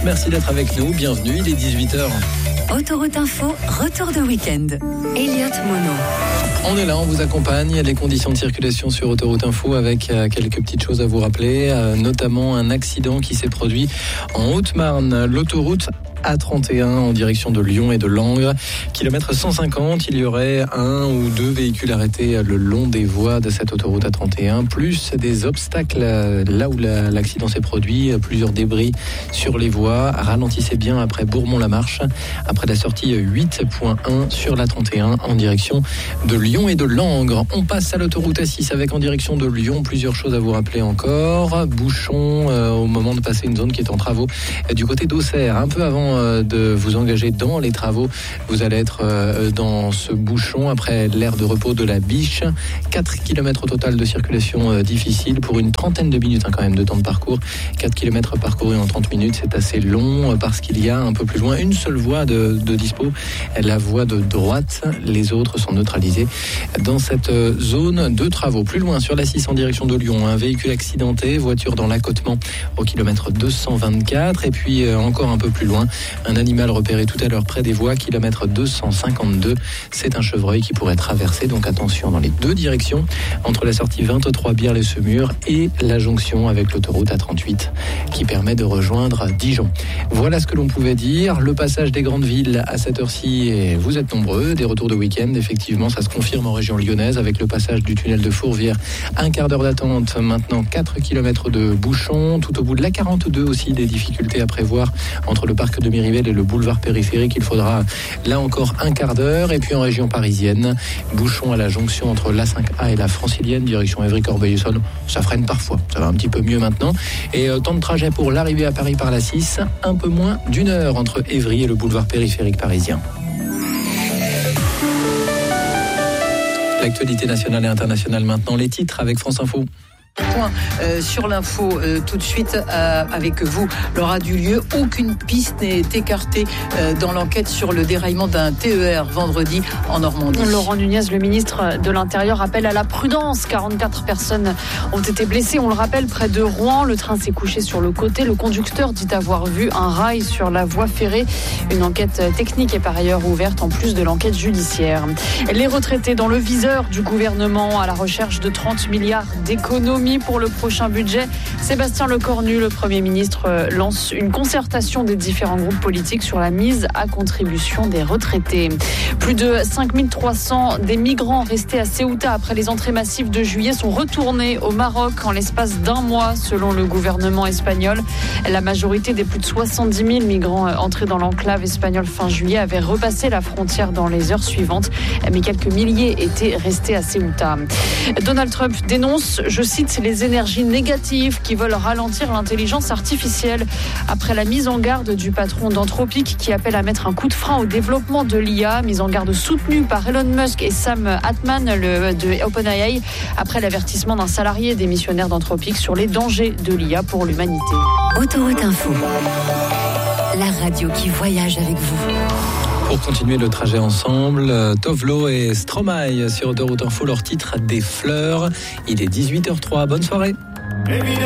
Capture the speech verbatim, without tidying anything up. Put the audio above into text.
Merci d'être avec nous, bienvenue, il est dix-huit heures. Autoroute Info, retour de week-end. Elliott Mono. On est là, on vous accompagne. Les conditions de circulation sur Autoroute Info avec euh, quelques petites choses à vous rappeler, euh, notamment un accident qui s'est produit en Haute-Marne. L'autoroute A trente et un en direction de Lyon et de Langres. Kilomètre cent cinquante, il y aurait un ou deux véhicules arrêtés le long des voies de cette autoroute A trente et un, plus des obstacles là où la, l'accident s'est produit, plusieurs débris sur les voies. Ralentissez bien après Bourmont-la-Marche, après la sortie huit point un sur l'A trente et un en direction de Lyon et de Langres. On passe à l'autoroute A six avec en direction de Lyon plusieurs choses à vous rappeler encore. Bouchon euh, au moment de passer une zone qui est en travaux euh, du côté d'Auxerre, un peu avant de vous engager dans les travaux. Vous allez être dans ce bouchon après l'aire de repos de la Biche. quatre kilomètres au total de circulation difficile pour une trentaine de minutes hein, quand même de temps de parcours. quatre kilomètres parcourus en trente minutes, c'est assez long parce qu'il y a un peu plus loin une seule voie de, de dispo, la voie de droite. Les autres sont neutralisés dans cette zone de travaux. Plus loin sur la six en direction de Lyon, un véhicule accidenté, voiture dans l'accotement au kilomètre deux cent vingt-quatre, et puis encore un peu plus loin, un animal repéré tout à l'heure près des voies, kilomètre deux cent cinquante-deux. C'est un chevreuil qui pourrait traverser, donc attention dans les deux directions, entre la sortie vingt-trois Bière-les-Semurs et la jonction avec l'autoroute A trente-huit qui permet de rejoindre Dijon. Voilà ce que l'on pouvait dire. Le passage des grandes villes à cette heure-ci, et vous êtes nombreux, des retours de week-end. Effectivement, ça se confirme en région lyonnaise avec le passage du tunnel de Fourvière. Un quart d'heure d'attente, maintenant quatre kilomètres de bouchons. Tout au bout de l'A quarante-deux aussi, des difficultés à prévoir entre le parc de Miribel et le boulevard périphérique. Il faudra là encore un quart d'heure. Et puis en région parisienne, bouchon à la jonction entre l'A cinq A et la Francilienne, direction Évry-Corbeil-Essonnes. Ça freine parfois, ça va un petit peu mieux maintenant. Et euh, temps de trajet pour l'arrivée à Paris par la six, un peu moins d'une heure entre Évry et le boulevard périphérique parisien. L'actualité nationale et internationale maintenant, les titres avec France Info. Point euh, sur l'info euh, tout de suite euh, avec vous, Laura Dulieu. Aucune piste n'est écartée euh, dans l'enquête sur le déraillement d'un T E R vendredi en Normandie. Laurent Nunez, le ministre de l'Intérieur, appelle à la prudence. quarante-quatre personnes ont été blessées, on le rappelle, près de Rouen. Le train s'est couché sur le côté. Le conducteur dit avoir vu un rail sur la voie ferrée. Une enquête technique est par ailleurs ouverte en plus de l'enquête judiciaire. Les retraités dans le viseur du gouvernement, à la recherche de trente milliards d'économies pour le prochain budget. Sébastien Lecornu, le Premier ministre, lance une concertation des différents groupes politiques sur la mise à contribution des retraités. Plus de cinq mille trois cents des migrants restés à Ceuta après les entrées massives de juillet sont retournés au Maroc en l'espace d'un mois, selon le gouvernement espagnol. La majorité des plus de soixante-dix mille migrants entrés dans l'enclave espagnole fin juillet avaient repassé la frontière dans les heures suivantes, mais quelques milliers étaient restés à Ceuta. Donald Trump dénonce, je cite, les énergies négatives qui veulent ralentir l'intelligence artificielle. Après la mise en garde du patron d'Anthropic qui appelle à mettre un coup de frein au développement de l'I A, mise en garde soutenue par Elon Musk et Sam Altman le, de OpenAI, après l'avertissement d'un salarié démissionnaire d'Anthropic sur les dangers de l'I A pour l'humanité. Autoroute Info, la radio qui voyage avec vous. Pour continuer le trajet ensemble, Tovlo et Stromae sur Autoroute Info, leur titre Des fleurs. Il est dix-huit heures zéro trois, bonne soirée.